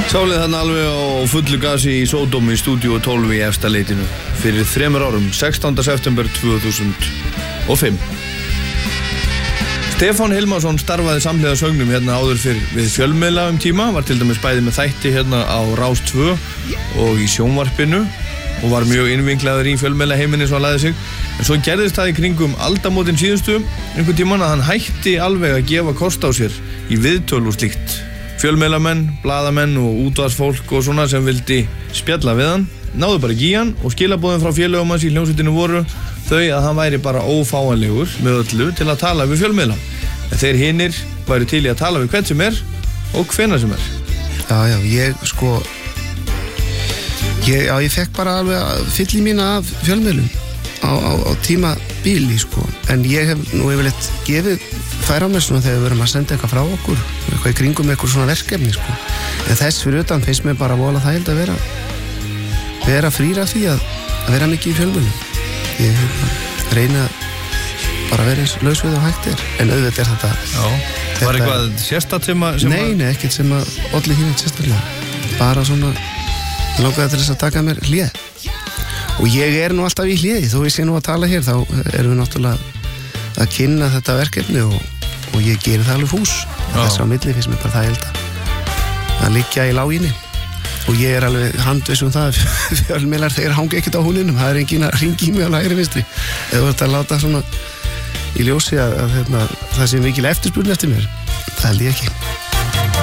Sálið þarna alveg á fullu gasi í Sódómi í stúdíu 12 í efsta leitinu fyrir 3 árum, 16. september 2005. Stefán Hilmarsson starfaði samhliða söngnum hérna áður fyrr við fjölmiðla tíma, var til dæmis bæði með þætti hérna á Rás 2 og í sjónvarpinu og var mjög innvinklaður í fjölmiðla heiminni svo hann lagði sig. En svo gerðist það í kringum aldamótin síðustu einhvern tímann að hann hætti alveg að gefa kost á sér í viðtöl og slíkt. Fjölmiðlamenn, blaðamenn og útvarpsfólk og svona sem vildi spjalla við hann náðu bara ekki í hann og skilaboðin frá félögum hans í hljómsveitinu voru þau að hann væri bara ófáanlegur með öllu til að tala við fjölmiðla. En þeir hinir væri til í að tala við hvern sem og hvenær sem Já, ég fekk bara alveg fyll í mína af fjölmiðlum á tíma bíli, sko. En ég hef nú yfirleitt gefið færa á mér svona þegar við verum að senda eitthvað frá okkur, eitthvað í kringum eitthvað svona verkefni, sko. En þess fyrir utan finnst mér bara vola þægild að vera frýra því að vera mikið í fjölmiðlum. Ég reyna bara að vera eins laus við og hægt en auðvitað þetta. Já, var eitthvað sérstakt sem að... Nei, ekkert sem að olli þínu sérstaklega. Bara svona, langaði til þess að taka mér hlé. Og ég nú alltaf í hléi, þó ég sé nú að tala hér, þá erum við náttúrulega að kynna þetta verkefni og ég geri það alveg fús. Þess á milli finnst mér bara það að liggja í láginni. Og ég alveg handviss það að fjölmiðlar þeir hanga ekkert á húninum, það enginn að hringi í mig á hægri vinstri. Eða þú ert að láta svona í ljósi að það sé mikil eftirspurn eftir mér, það held ég ekki.